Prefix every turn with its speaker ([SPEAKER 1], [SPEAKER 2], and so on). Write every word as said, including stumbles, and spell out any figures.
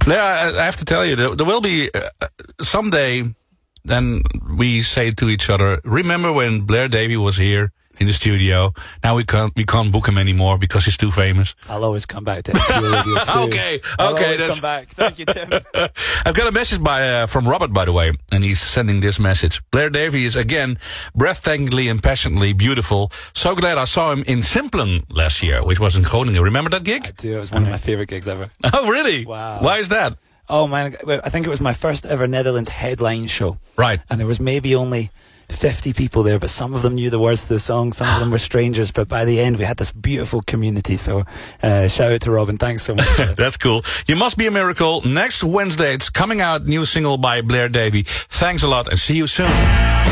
[SPEAKER 1] Blair, I, I have to tell you, there, there will be uh, someday. Then we say to each other, "Remember when Blair Davy was here in the studio? Now we can't we can't book him anymore because he's too famous."
[SPEAKER 2] I'll always come back to N P O Radio too.
[SPEAKER 1] okay,
[SPEAKER 2] I'll
[SPEAKER 1] okay,
[SPEAKER 2] always
[SPEAKER 1] that's
[SPEAKER 2] come back. Thank you, Tim.
[SPEAKER 1] I've got a message by uh, from Robert, by the way, and he's sending this message. Blair Davy is again breathtakingly and passionately beautiful. So glad I saw him in Simplen last year, which was in Groningen. Remember that gig?
[SPEAKER 2] I do. It was one of my favorite gigs ever.
[SPEAKER 1] Oh, really?
[SPEAKER 2] Wow.
[SPEAKER 1] Why is that?
[SPEAKER 2] Oh man, I think it was my first ever Netherlands headline show.
[SPEAKER 1] Right.
[SPEAKER 2] And there was maybe only fifty people there, but some of them knew the words to the song, some of them were strangers, but by the end we had this beautiful community. So uh, shout out to Robin, thanks so much for that.
[SPEAKER 1] That's cool. You Must Be a Miracle. Next Wednesday, it's coming out, new single by Blair Davy. Thanks a lot and see you soon.